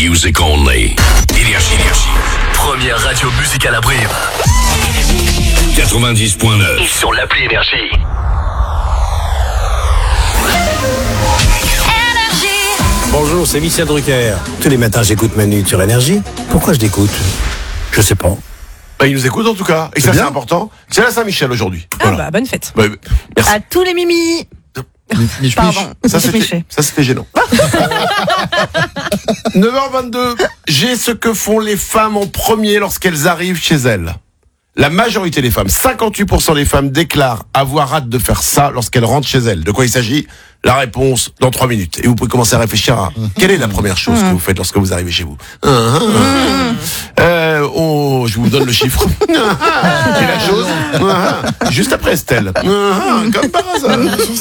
Music only. Énergie. Première radio musicale à Brive. 90.9. Et sur l'appli Énergie. Bonjour, c'est Michel Drucker. Tous les matins, j'écoute Manu sur Énergie. Pourquoi je l'écoute? Je sais pas. Bah, il nous écoute en tout cas. Et ça, c'est important. C'est la Saint-Michel aujourd'hui. Ah Voilà. bah, bonne fête. Bah, merci. À tous les mimi. Pardon. Ça, c'était gênant. 9h22. J'ai ce que font les femmes en premier lorsqu'elles arrivent chez elles. La majorité des femmes, 58% des femmes déclarent avoir hâte de faire ça lorsqu'elles rentrent chez elles. De quoi il s'agit? La réponse dans 3 minutes. Et vous pouvez commencer à réfléchir à quelle est la première chose que vous faites lorsque vous arrivez chez vous. Je vous donne le chiffre. Et la chose juste après Estelle. Comme par hasard.